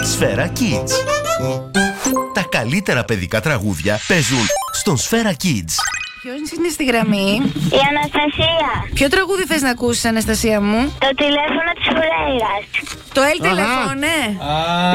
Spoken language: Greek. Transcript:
Σφαίρα Kids. Τα καλύτερα παιδικά τραγούδια παίζουν στον Σφαίρα Kids. Ποιος είναι στη γραμμή? Η Αναστασία. Ποιο τραγούδι θες να ακούσεις, Αναστασία μου? Το τηλέφωνο της Φουρέιρας. Το El Telefone.